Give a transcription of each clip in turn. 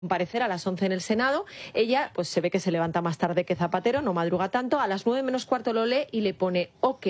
comparecer a las 11 en el Senado. Ella, pues se ve que se levanta más tarde que Zapatero, no madruga tanto. A las 9 menos cuarto lo lee y le pone OK.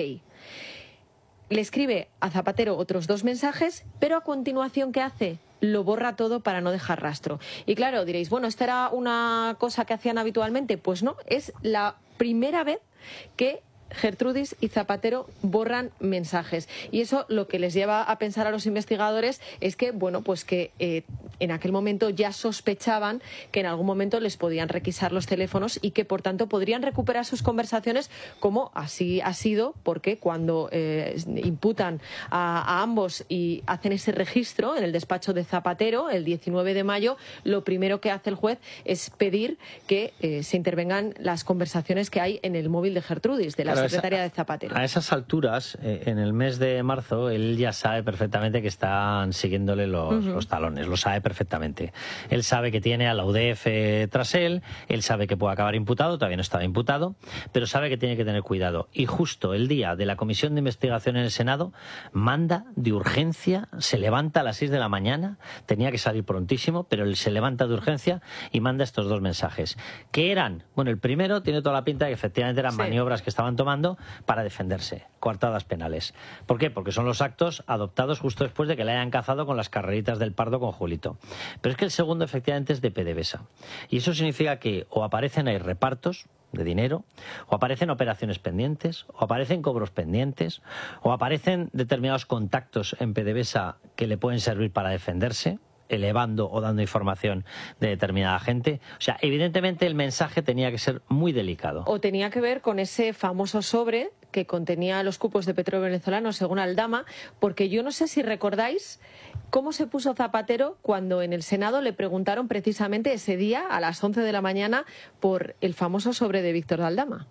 Le escribe a Zapatero otros 2 mensajes, pero a continuación, ¿qué hace? Lo borra todo para no dejar rastro. Y claro, diréis, bueno, ¿esta era una cosa que hacían habitualmente? Pues no, es la primera vez que Gertrudis y Zapatero borran mensajes. Y eso lo que les lleva a pensar a los investigadores es que, bueno, pues que en aquel momento ya sospechaban que en algún momento les podían requisar los teléfonos y que, por tanto, podrían recuperar sus conversaciones, como así ha sido, porque cuando imputan a ambos y hacen ese registro en el despacho de Zapatero el 19 de mayo, lo primero que hace el juez es pedir que se intervengan las conversaciones que hay en el móvil de Gertrudis, de la secretaria de Zapatero. A esas alturas, en el mes de marzo, él ya sabe perfectamente que están siguiéndole los talones, lo sabe perfectamente. Él sabe que tiene a la UDF tras él sabe que puede acabar imputado, todavía no estaba imputado, pero sabe que tiene que tener cuidado. Y justo el día de la comisión de investigación en el Senado, manda de urgencia, se levanta a las 6 de la mañana, tenía que salir prontísimo, pero él se levanta de urgencia y manda estos 2 mensajes. ¿Qué eran? Bueno, el primero tiene toda la pinta de que efectivamente eran maniobras que estaban tomando para defenderse, coartadas penales. ¿Por qué? Porque son los actos adoptados justo después de que le hayan cazado con las carreritas del Pardo con Julito. Pero es que el segundo efectivamente es de PDVSA. Y eso significa que o aparecen ahí repartos de dinero, o aparecen operaciones pendientes, o aparecen cobros pendientes, o aparecen determinados contactos en PDVSA que le pueden servir para defenderse, elevando o dando información de determinada gente. O sea, evidentemente el mensaje tenía que ser muy delicado. O tenía que ver con ese famoso sobre que contenía los cupos de petróleo venezolano, según Aldama, porque yo no sé si recordáis cómo se puso Zapatero cuando en el Senado le preguntaron precisamente ese día, a las 11 de la mañana, por el famoso sobre de Víctor de Aldama.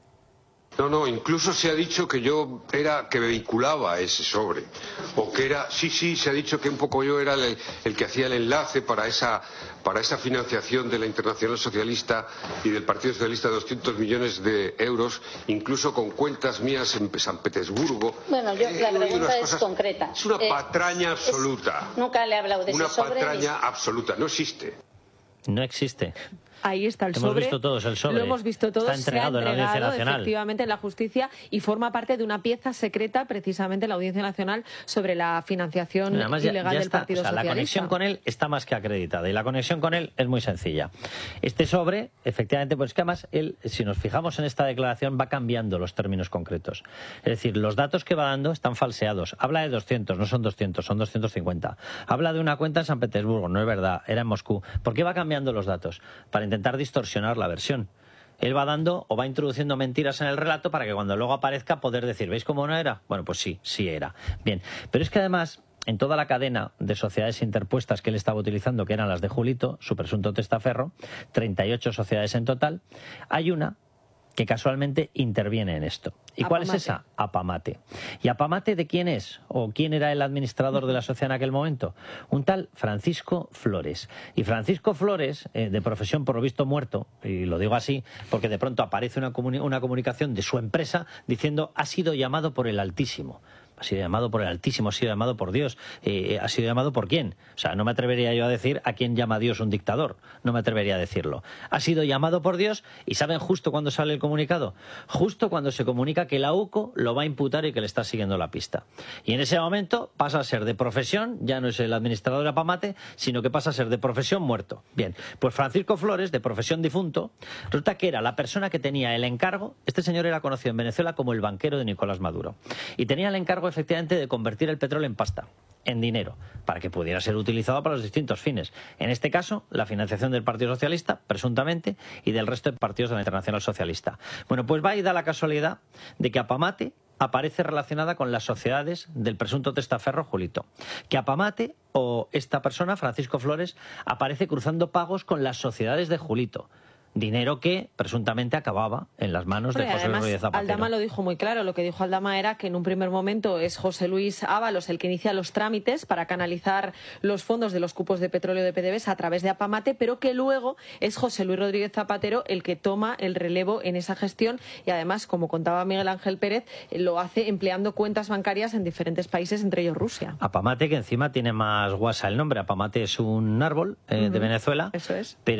No, incluso se ha dicho que yo era que vehiculaba ese sobre, o que era, sí, se ha dicho que un poco yo era el que hacía el enlace para esa financiación de la Internacional Socialista y del Partido Socialista de 200 millones de euros, incluso con cuentas mías en San Petersburgo. Bueno, la pregunta es concreta. Es una patraña absoluta. Nunca le he hablado de ese sobre. Una patraña absoluta, no existe. No existe. Ahí está el sobre. Hemos visto todos el sobre. Lo hemos visto todos. Está entregado en la Audiencia Nacional. Efectivamente en la justicia y forma parte de una pieza secreta precisamente en la Audiencia Nacional sobre la financiación ilegal del Partido Socialista. La conexión con él está más que acreditada y la conexión con él es muy sencilla. Este sobre, efectivamente, pues que además él, si nos fijamos en esta declaración, va cambiando los términos concretos. Es decir, los datos que va dando están falseados. Habla de 200, no son 200, son 250. Habla de una cuenta en San Petersburgo, no es verdad, era en Moscú. ¿Por qué va cambiando los datos? Para intentar distorsionar la versión. Él va dando o va introduciendo mentiras en el relato para que cuando luego aparezca poder decir, ¿veis cómo no era? Bueno, pues sí era. Bien, pero es que además en toda la cadena de sociedades interpuestas que él estaba utilizando, que eran las de Julito, su presunto testaferro, 38 sociedades en total, hay una que casualmente interviene en esto. ¿Y cuál es esa? Apamate. ¿Y Apamate de quién es? ¿O quién era el administrador de la sociedad en aquel momento? Un tal Francisco Flores. Y Francisco Flores, de profesión por lo visto muerto, y lo digo así porque de pronto aparece una comunicación de su empresa diciendo ha sido llamado por el Altísimo. Ha sido llamado por el Altísimo, ha sido llamado por Dios. ¿Ha sido llamado por quién? O sea, no me atrevería yo a decir a quién llama Dios un dictador. No me atrevería a decirlo. Ha sido llamado por Dios y ¿saben justo cuándo sale el comunicado? Justo cuando se comunica que la UCO lo va a imputar y que le está siguiendo la pista. Y en ese momento pasa a ser de profesión, ya no es el administrador de Apamate, sino que pasa a ser de profesión muerto. Bien, pues Francisco Flores, de profesión difunto, resulta que era la persona que tenía el encargo. Este señor era conocido en Venezuela como el banquero de Nicolás Maduro. Y tenía el encargo efectivamente de convertir el petróleo en pasta, en dinero, para que pudiera ser utilizado para los distintos fines. En este caso, la financiación del Partido Socialista, presuntamente, y del resto de partidos de la Internacional Socialista. Bueno, pues va y da la casualidad de que Apamate aparece relacionada con las sociedades del presunto testaferro Julito. Que Apamate, o esta persona, Francisco Flores, aparece cruzando pagos con las sociedades de Julito. dinero que presuntamente acababa en las manos de José Luis Rodríguez Zapatero. Aldama lo dijo muy claro. Lo que dijo Aldama era que en un primer momento es José Luis Ábalos el que inicia los trámites para canalizar los fondos de los cupos de petróleo de PDVSA a través de Apamate, pero que luego es José Luis Rodríguez Zapatero el que toma el relevo en esa gestión y además, como contaba Miguel Ángel Pérez, lo hace empleando cuentas bancarias en diferentes países, entre ellos Rusia. Apamate, que encima tiene más guasa el nombre. Apamate es un árbol de Venezuela. Eso es. Pero